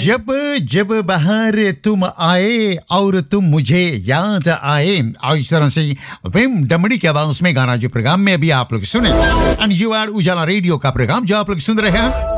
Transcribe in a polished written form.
जब जब बाहर तुम आए और तुम मुझे याद आए, और इस तरह से विम डमड़ी के आवाज में गाना जो प्रोग्राम में अभी आप लोग सुने, एंड यू आर उजाला रेडियो का प्रोग्राम जो आप लोग सुन रहे हैं